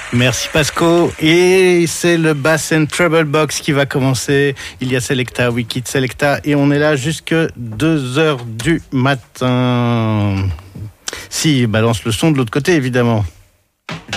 Merci Pasco. Et c'est le Bass and Treble Box qui va commencer. Il y a Selecta, Wicked Selecta, et on est là jusque 2h du matin. Si, balance le son de l'autre côté, évidemment.